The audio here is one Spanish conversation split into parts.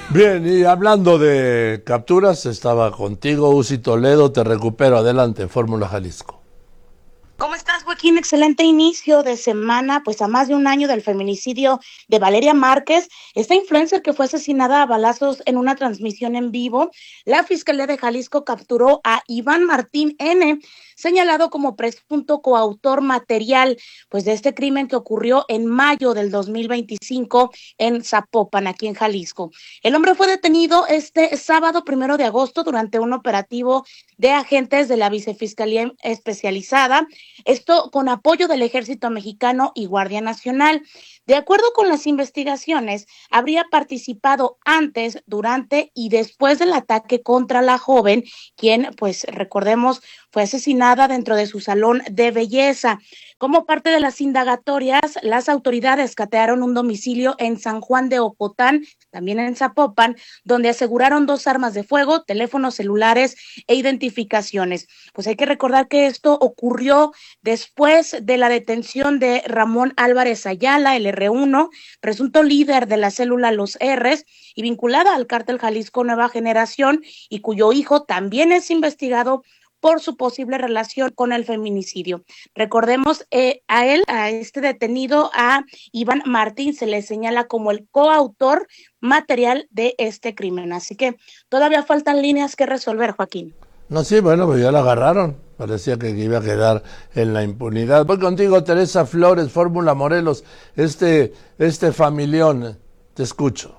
Bien, y hablando de capturas, estaba contigo, Uzi Toledo, te recupero, adelante, Fórmula Jalisco. ¿Cómo estás, Joaquín? Excelente inicio de semana, pues a más de un año del feminicidio de Valeria Márquez, esta influencer que fue asesinada a balazos en una transmisión en vivo. La Fiscalía de Jalisco capturó a Iván Martín N., señalado como presunto coautor material, pues de este crimen que ocurrió en mayo del 2025 en Zapopan, aquí en Jalisco. El hombre fue detenido este sábado 1 de agosto durante un operativo de agentes de la Vicefiscalía Especializada, esto con apoyo del Ejército Mexicano y Guardia Nacional. De acuerdo con las investigaciones, habría participado antes, durante y después del ataque contra la joven, quien, pues recordemos, fue asesinada dentro de su salón de belleza. Como parte de las indagatorias, las autoridades catearon un domicilio en San Juan de Ocotán, también en Zapopan, donde aseguraron 2 armas de fuego, teléfonos celulares e identificaciones. Pues hay que recordar que esto ocurrió después de la detención de Ramón Álvarez Ayala, el R1, presunto líder de la célula Los R's y vinculada al cártel Jalisco Nueva Generación, y cuyo hijo también es investigado por su posible relación con el feminicidio. Recordemos, a este detenido, a Iván Martín, se le señala como el coautor material de este crimen. Así que todavía faltan líneas que resolver, Joaquín. No, sí, bueno, pues ya la agarraron. Parecía que iba a quedar en la impunidad. Voy contigo, Teresa Flores, Fórmula Morelos, este familión, te escucho.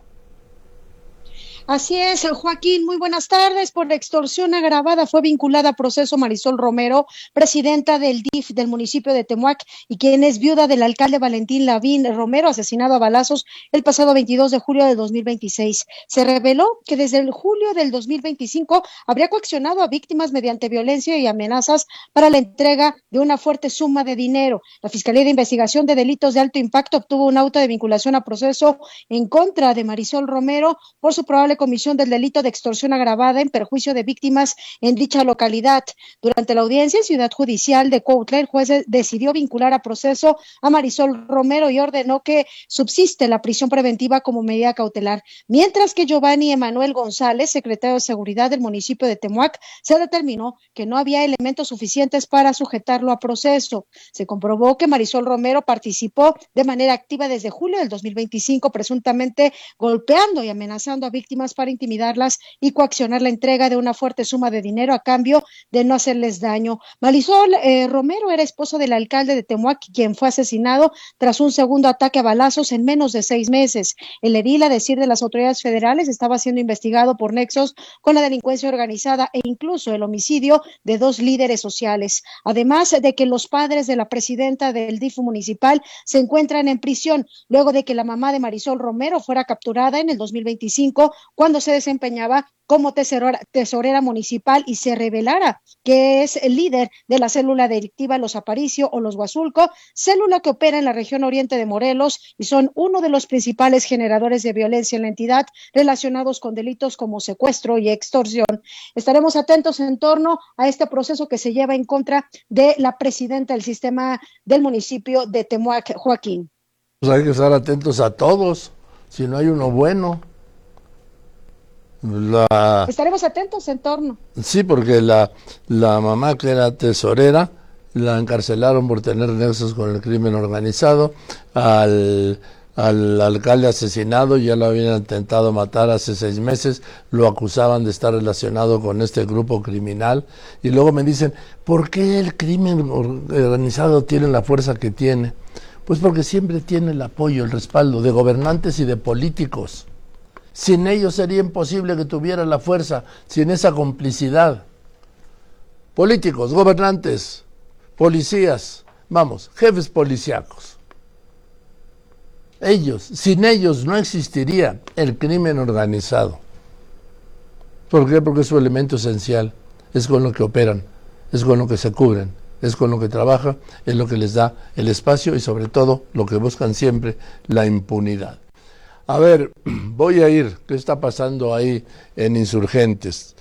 Así es, Joaquín, muy buenas tardes. Por extorsión agravada fue vinculada a proceso Marisol Romero, presidenta del DIF del municipio de Temuac, y quien es viuda del alcalde Valentín Lavín Romero, asesinado a balazos el pasado 22 de julio de 2026. Se reveló que desde el julio del 2025 habría coaccionado a víctimas mediante violencia y amenazas para la entrega de una fuerte suma de dinero. La Fiscalía de Investigación de Delitos de Alto Impacto obtuvo un auto de vinculación a proceso en contra de Marisol Romero por su probable comisión del delito de extorsión agravada en perjuicio de víctimas en dicha localidad. Durante la audiencia en Ciudad Judicial de Cuautla, el juez decidió vincular a proceso a Marisol Romero y ordenó que subsiste la prisión preventiva como medida cautelar, mientras que Giovanni Emanuel González, secretario de Seguridad del municipio de Temuac, se determinó que no había elementos suficientes para sujetarlo a proceso. Se comprobó que Marisol Romero participó de manera activa desde julio del 2025, presuntamente golpeando y amenazando a víctimas para intimidarlas y coaccionar la entrega de una fuerte suma de dinero a cambio de no hacerles daño. Marisol Romero era esposa del alcalde de Temuac, quien fue asesinado tras un segundo ataque a balazos en menos de 6 meses. El edil, a decir de las autoridades federales, estaba siendo investigado por nexos con la delincuencia organizada e incluso el homicidio de 2 líderes sociales. Además de que los padres de la presidenta del DIF municipal se encuentran en prisión luego de que la mamá de Marisol Romero fuera capturada en el 2025 cuando se desempeñaba como tesorera municipal y se revelara que es el líder de la célula delictiva Los Aparicio o Los Huazulco, célula que opera en la región oriente de Morelos y son uno de los principales generadores de violencia en la entidad relacionados con delitos como secuestro y extorsión. Estaremos atentos en torno a este proceso que se lleva en contra de la presidenta del sistema del municipio de Temuac, Joaquín. Pues hay que estar atentos a todos, si no hay uno bueno. Estaremos atentos en torno. Sí, porque la mamá, que era tesorera, la encarcelaron por tener nexos con el crimen organizado. Al alcalde asesinado, ya lo habían intentado matar hace 6 meses, lo acusaban de estar relacionado con este grupo criminal. Y luego me dicen, ¿por qué el crimen organizado tiene la fuerza que tiene? Pues porque siempre tiene el apoyo, el respaldo de gobernantes y de políticos. Sin ellos sería imposible que tuviera la fuerza, sin esa complicidad. Políticos, gobernantes, policías, vamos, jefes policíacos. Sin ellos no existiría el crimen organizado. ¿Por qué? Porque es su elemento esencial, es con lo que operan, es con lo que se cubren, es con lo que trabaja, es lo que les da el espacio y sobre todo lo que buscan siempre, la impunidad. A ver, voy a ir. ¿Qué está pasando ahí en Insurgentes?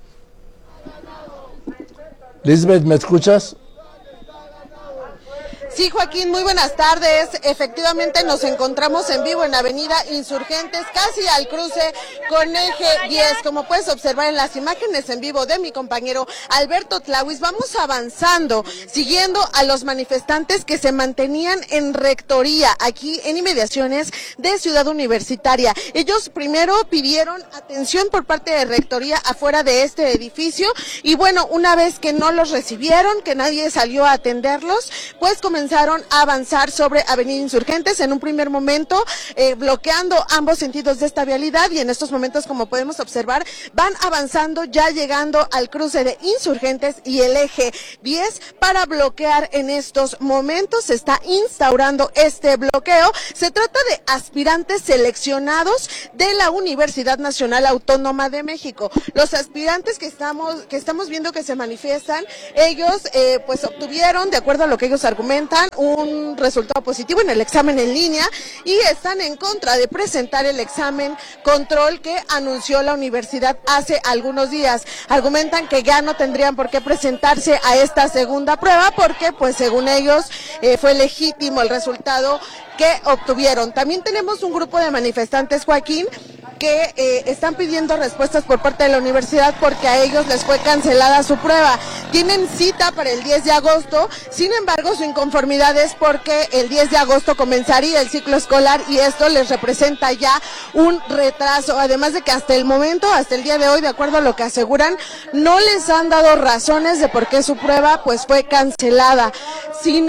Lisbeth, ¿me escuchas? Sí, Joaquín, muy buenas tardes. Efectivamente nos encontramos en vivo en Avenida Insurgentes, casi al cruce con Eje 10. Como puedes observar en las imágenes en vivo de mi compañero Alberto Tlawis, vamos avanzando, siguiendo a los manifestantes que se mantenían en Rectoría, aquí en inmediaciones de Ciudad Universitaria. Ellos primero pidieron atención por parte de Rectoría afuera de este edificio y bueno, una vez que no los recibieron, que nadie salió a atenderlos, pues comenzaron a avanzar sobre Avenida Insurgentes en un primer momento, bloqueando ambos sentidos de esta vialidad, y en estos momentos, como podemos observar, van avanzando, ya llegando al cruce de Insurgentes y el Eje 10 para bloquear en estos momentos. Se está instaurando este bloqueo. Se trata de aspirantes seleccionados de la Universidad Nacional Autónoma de México. Los aspirantes que estamos viendo que se manifiestan, ellos pues obtuvieron, de acuerdo a lo que ellos argumentan, un resultado positivo en el examen en línea y están en contra de presentar el examen control que anunció la universidad hace algunos días. Argumentan que ya no tendrían por qué presentarse a esta segunda prueba porque, pues, según ellos, fue legítimo el resultado que obtuvieron. También tenemos un grupo de manifestantes, Joaquín, que están pidiendo respuestas por parte de la universidad porque a ellos les fue cancelada su prueba. Tienen cita para el 10 de agosto, sin embargo su inconformidad es porque el 10 de agosto comenzaría el ciclo escolar y esto les representa ya un retraso, además de que hasta el momento, hasta el día de hoy, de acuerdo a lo que aseguran, no les han dado razones de por qué su prueba pues fue cancelada sin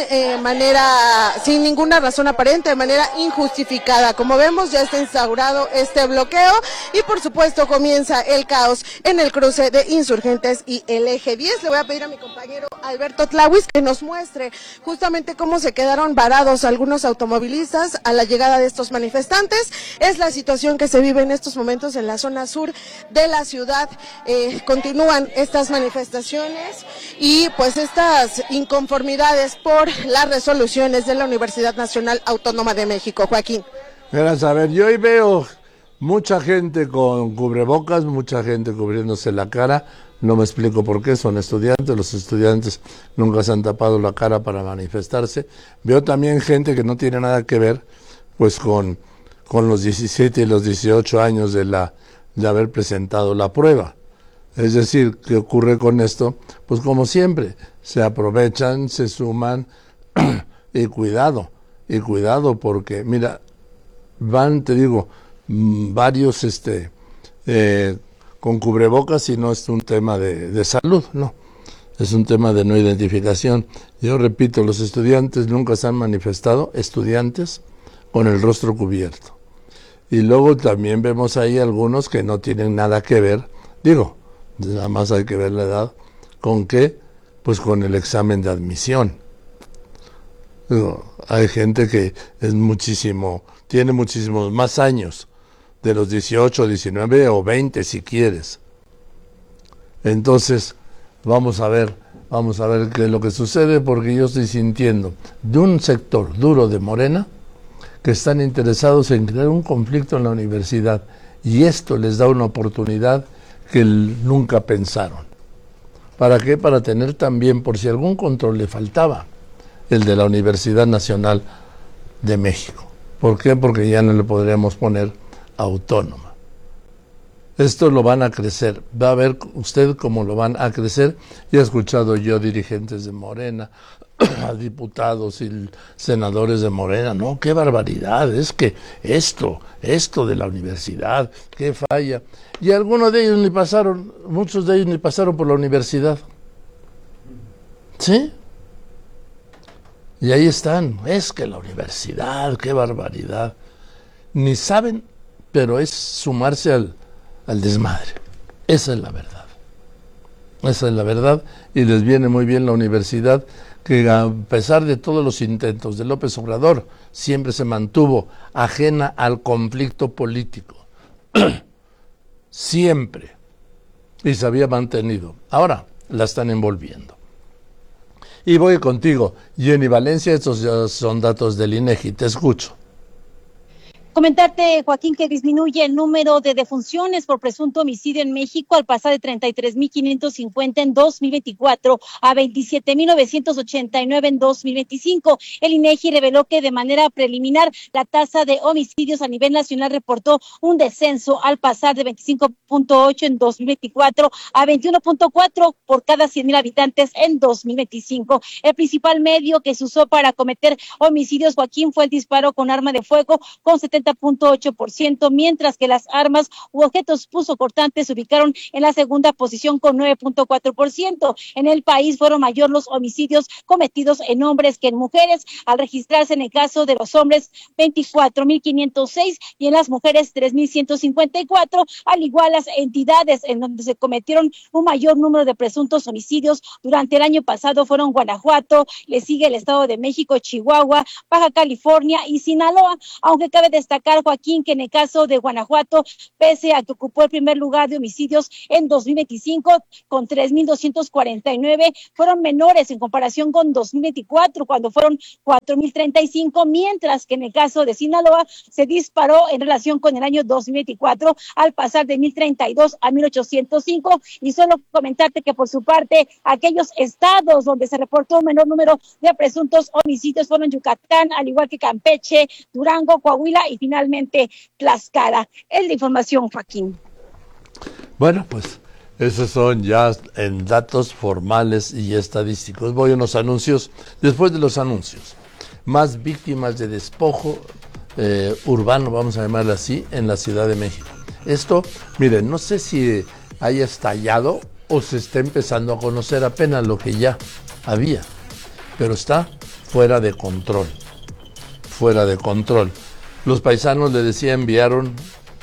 ninguna razón aparente, de manera injustificada. Como vemos, ya está instaurado este bloqueo y por supuesto comienza el caos en el cruce de Insurgentes y el Eje 10. Le voy a pedir a mi compañero Alberto Tlawis que nos muestre justamente cómo se quedaron varados algunos automovilistas a la llegada de estos manifestantes. Es la situación que se vive en estos momentos en la zona sur de la ciudad. Continúan estas manifestaciones y pues estas inconformidades por las resoluciones de la Universidad Nacional Autónoma de México. Joaquín. Verás, a ver, yo hoy veo mucha gente con cubrebocas, mucha gente cubriéndose la cara. No me explico por qué, son estudiantes, los estudiantes nunca se han tapado la cara para manifestarse. Veo también gente que no tiene nada que ver pues con los 17 y los 18 años de haber presentado la prueba. Es decir, ¿qué ocurre con esto? Pues como siempre, se aprovechan, se suman y cuidado porque, mira, van, te digo, varios con cubrebocas y no es un tema de salud, no, es un tema de no identificación. Yo repito, los estudiantes nunca se han manifestado, estudiantes con el rostro cubierto. Y luego también vemos ahí algunos que no tienen nada que ver, digo, nada más hay que ver la edad, ¿con qué? Pues con el examen de admisión. Digo, hay gente que tiene muchísimos más años, de los 18, 19 o 20 si quieres. Entonces, vamos a ver qué es lo que sucede, porque yo estoy sintiendo de un sector duro de Morena que están interesados en crear un conflicto en la universidad, y esto les da una oportunidad que nunca pensaron. ¿Para qué? Para tener también, por si algún control le faltaba, el de la Universidad Nacional de México. ¿Por qué? Porque ya no le podríamos poner autónoma. Esto lo van a crecer, va a ver usted cómo lo van a crecer. Y he escuchado yo dirigentes de Morena, a diputados y senadores de Morena, no, qué barbaridad, es que esto de la universidad, qué falla. Y algunos de ellos muchos de ellos ni pasaron por la universidad. ¿Sí? Y ahí están, es que la universidad, qué barbaridad. Ni saben, pero es sumarse al desmadre. Esa es la verdad. Esa es la verdad, y les viene muy bien la universidad, que a pesar de todos los intentos de López Obrador, siempre se mantuvo ajena al conflicto político. Siempre. Y se había mantenido. Ahora la están envolviendo. Y voy contigo, Jenny Valencia, estos ya son datos del INEGI, te escucho. Comentarte, Joaquín, que disminuye el número de defunciones por presunto homicidio en México al pasar de 33,550 en 2024 a 27,989 en 2025. El INEGI reveló que de manera preliminar la tasa de homicidios a nivel nacional reportó un descenso al pasar de 25,8 en 2024 a 21,4 por cada 100,000 habitantes en 2025. El principal medio que se usó para cometer homicidios, Joaquín, fue el disparo con arma de fuego con 70,8%, mientras que las armas u objetos punzocortantes se ubicaron en la segunda posición con 9,4%. En el país fueron mayor los homicidios cometidos en hombres que en mujeres, al registrarse en el caso de los hombres 24,506 y en las mujeres 3,154, al igual las entidades en donde se cometieron un mayor número de presuntos homicidios durante el año pasado fueron Guanajuato, le sigue el Estado de México, Chihuahua, Baja California y Sinaloa, aunque cabe destacar, Joaquín, que en el caso de Guanajuato, pese a que ocupó el primer lugar de homicidios en 2025 con 3,249, fueron menores en comparación con 2024, cuando fueron 4,035, mientras que en el caso de Sinaloa se disparó en relación con el año 2024 al pasar de 1,032 a 1,805. Y solo comentarte que por su parte, aquellos estados donde se reportó un menor número de presuntos homicidios fueron Yucatán, al igual que Campeche, Durango, Coahuila y finalmente Tlaxcala. Es la información, Joaquín. Bueno, pues esos son ya en datos formales y estadísticos. Voy a unos anuncios. Después de los anuncios, más víctimas de despojo urbano, vamos a llamarlo así, en la Ciudad de México. Esto, miren, no sé si haya estallado o se está empezando a conocer apenas lo que ya había, pero está fuera de control. Fuera de control. Los paisanos, le decía, enviaron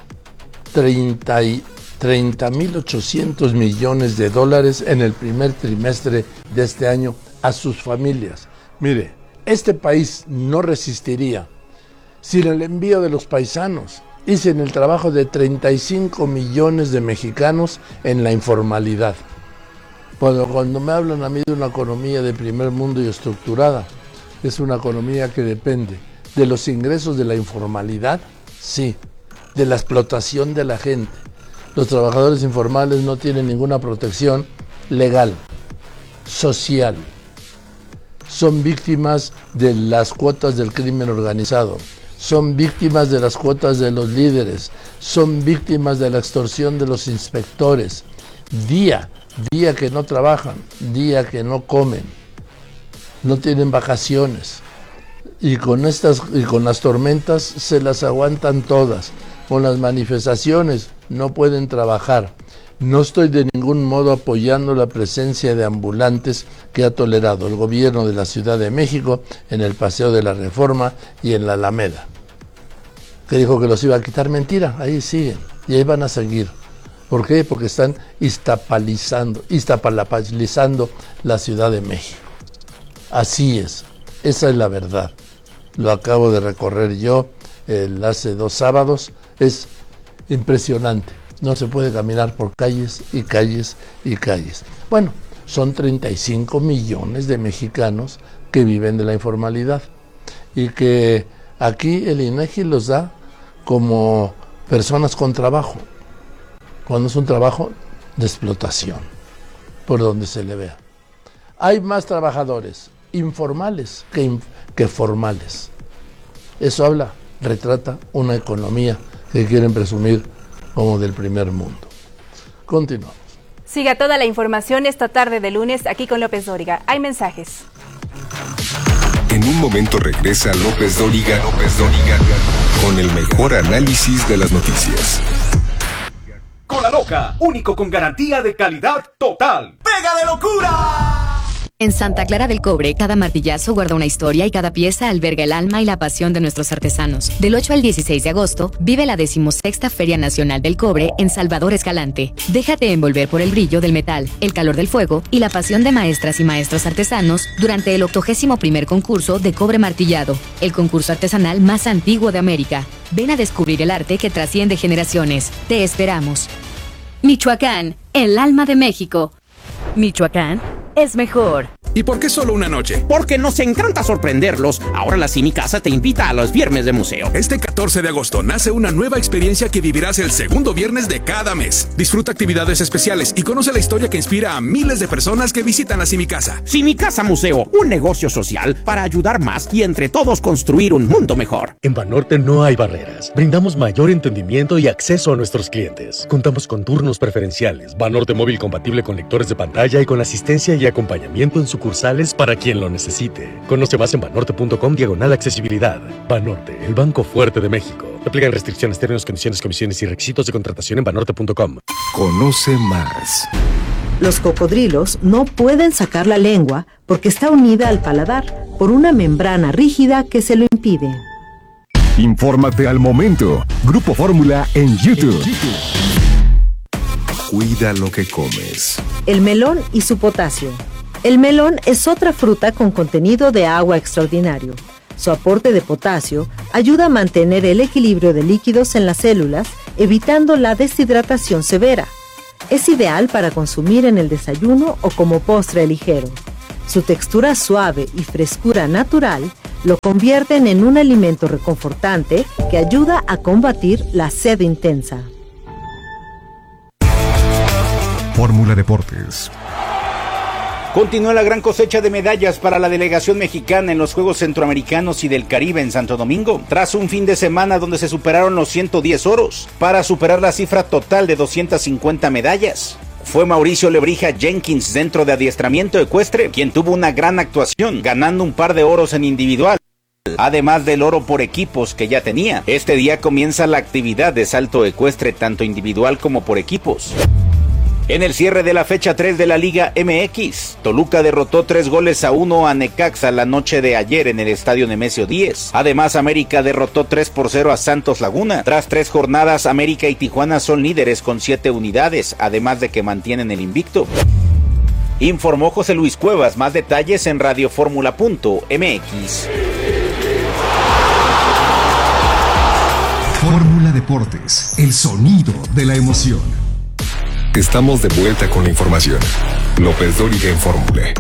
30,800 millones de dólares en el primer trimestre de este año a sus familias. Mire, este país no resistiría sin el envío de los paisanos y sin el trabajo de 35 millones de mexicanos en la informalidad. Cuando me hablan a mí de una economía de primer mundo y estructurada, es una economía que depende de los ingresos de la informalidad, sí, de la explotación de la gente. Los trabajadores informales no tienen ninguna protección legal, social. Son víctimas de las cuotas del crimen organizado, son víctimas de las cuotas de los líderes, son víctimas de la extorsión de los inspectores. Día que no trabajan, día que no comen, no tienen vacaciones. Y con las tormentas se las aguantan todas. Con las manifestaciones no pueden trabajar. No estoy de ningún modo apoyando la presencia de ambulantes que ha tolerado el gobierno de la Ciudad de México en el Paseo de la Reforma y en la Alameda. Que dijo que los iba a quitar, mentira, ahí siguen y ahí van a seguir. ¿Por qué? Porque están iztapalizando la Ciudad de México. Así es, esa es la verdad. Lo acabo de recorrer yo hace 2 sábados, es impresionante. No se puede caminar por calles y calles y calles. Bueno, son 35 millones de mexicanos que viven de la informalidad y que aquí el INEGI los da como personas con trabajo, cuando es un trabajo de explotación, por donde se le vea. Hay más trabajadores informales que formales. Eso retrata una economía que quieren presumir como del primer mundo. Continuamos. Siga toda la información esta tarde de lunes aquí con López Dóriga. Hay mensajes. En un momento regresa López Dóriga con el mejor análisis de las noticias. Cola Loca, único con garantía de calidad total. ¡Pega de locura! En Santa Clara del Cobre, cada martillazo guarda una historia y cada pieza alberga el alma y la pasión de nuestros artesanos. Del 8 al 16 de agosto, vive la 16ª Feria Nacional del Cobre en Salvador Escalante. Déjate envolver por el brillo del metal, el calor del fuego y la pasión de maestras y maestros artesanos durante el 81º concurso de cobre martillado, el concurso artesanal más antiguo de América. Ven a descubrir el arte que trasciende generaciones. Te esperamos. Michoacán, el alma de México. Michoacán es mejor. ¿Y por qué solo una noche? Porque nos encanta sorprenderlos. Ahora la Simicasa te invita a los viernes de museo. Este 14 de agosto nace una nueva experiencia que vivirás el segundo viernes de cada mes. Disfruta actividades especiales y conoce la historia que inspira a miles de personas que visitan la Simicasa. Simicasa Museo, un negocio social para ayudar más y entre todos construir un mundo mejor. En Banorte no hay barreras. Brindamos mayor entendimiento y acceso a nuestros clientes. Contamos con turnos preferenciales, Banorte móvil compatible con lectores de pantalla y con asistencia y acompañamiento en sucursales para quien lo necesite. Conoce más en banorte.com/accesibilidad. Banorte, el banco fuerte de México. Aplican restricciones, términos, condiciones, comisiones y requisitos de contratación en banorte.com. Conoce más. Los cocodrilos no pueden sacar la lengua porque está unida al paladar por una membrana rígida que se lo impide. Infórmate al momento. Grupo Fórmula en YouTube. Cuida lo que comes. El melón y su potasio. El melón es otra fruta con contenido de agua extraordinario. Su aporte de potasio ayuda a mantener el equilibrio de líquidos en las células, evitando la deshidratación severa. Es ideal para consumir en el desayuno o como postre ligero. Su textura suave y frescura natural lo convierten en un alimento reconfortante que ayuda a combatir la sed intensa. Fórmula Deportes. Continúa la gran cosecha de medallas para la delegación mexicana en los Juegos Centroamericanos y del Caribe en Santo Domingo, tras un fin de semana donde se superaron los 110 oros, para superar la cifra total de 250 medallas. Fue Mauricio Lebrija Jenkins, dentro de adiestramiento ecuestre, quien tuvo una gran actuación, ganando un par de oros en individual, además del oro por equipos que ya tenía. Este día comienza la actividad de salto ecuestre, tanto individual como por equipos. En el cierre de la fecha 3 de la Liga MX, Toluca derrotó 3-1 a Necaxa la noche de ayer en el Estadio Nemesio 10. Además, América derrotó 3-0 a Santos Laguna. Tras 3 jornadas, América y Tijuana son líderes con 7 unidades, además de que mantienen el invicto. Informó José Luis Cuevas. Más detalles en radioformula.mx. Fórmula Deportes, el sonido de la emoción. Estamos de vuelta con la información. López Dóriga en Fórmula.